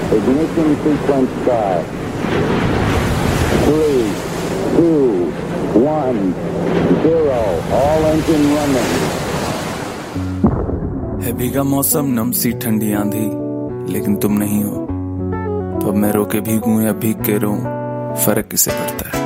Ignition sequence start. 3, 2, 1, 0. All engine running. है भीगा मौसम, नमसी ठंडी आंधी, लेकिन तुम नहीं हो। तो अब मैं रो के भीगूं या भीग के रो, फर्क किसे पड़ता है।